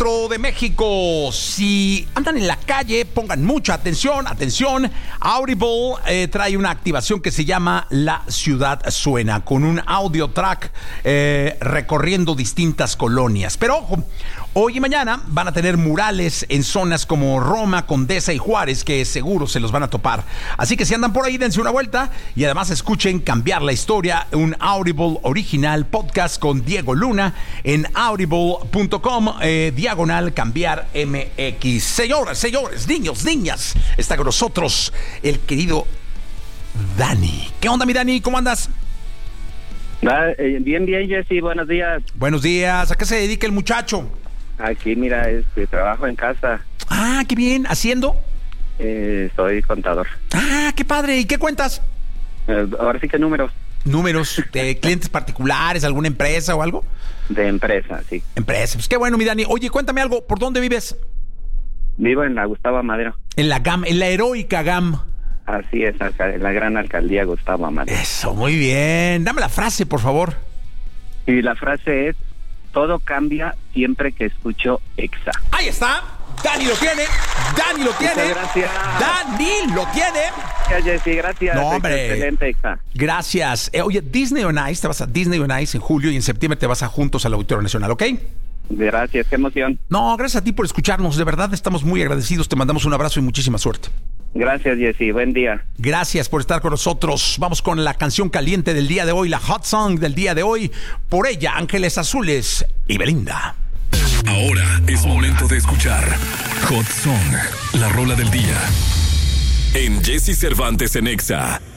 centro de México. Si andan en la calle, pongan mucha atención. Audible trae una activación que se llama La Ciudad Suena, con un audio track recorriendo distintas colonias. Pero ojo, hoy y mañana van a tener murales en zonas como Roma, Condesa y Juárez, que seguro se los van a topar. Así que si andan por ahí, dense una vuelta y además escuchen Cambiar la Historia, un Audible original podcast con Diego Luna en audible.com, /cambiar MX. Señores, niñas, está con nosotros el querido Dani. ¿Qué onda, mi Dani? ¿Cómo andas? Bien, Jesse, buenos días. Buenos días. ¿A qué se dedica el muchacho? Aquí, mira, trabajo en casa. Ah, qué bien. ¿Haciendo? Soy contador. Ah, qué padre. ¿Y qué cuentas? Ahora sí que números. ¿Números de clientes particulares, alguna empresa o algo? De empresa, sí. Empresa. Pues qué bueno, mi Dani. Oye, cuéntame algo. ¿Por dónde vives? Vivo en la Gustavo Madero. En la GAM, en la heroica GAM. Así es, en la gran alcaldía Gustavo Madero. Eso, muy bien. Dame la frase, por favor. Y la frase es: todo cambia siempre que escucho EXA. Ahí está. Dani lo tiene. Muchas gracias. Dani lo tiene. Gracias, Jessy, gracias. No, hombre. Excelente EXA. Gracias. Oye, Disney on Ice, te vas a Disney on Ice en julio y en septiembre te vas a juntos al Auditorio Nacional, ¿ok? Gracias, qué emoción. No, gracias a ti por escucharnos. De verdad, estamos muy agradecidos. Te mandamos un abrazo y muchísima suerte. Gracias, Jessy. Buen día. Gracias por estar con nosotros. Vamos con la canción caliente del día de hoy, la hot song del día de hoy. Por ella, Ángeles Azules y Belinda. Ahora es momento de escuchar Hot Song, la rola del día. En Jesse Cervantes en Exa.